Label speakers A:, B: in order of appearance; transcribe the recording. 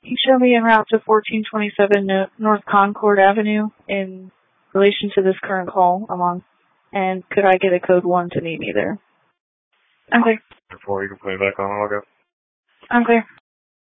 A: Can you show me en route to 1427 North Concord Avenue in relation to this current call I'm on? And could I get a code 1 to meet me there? I'm clear.
B: Before you can put me back on, I'll go.
A: I'm clear.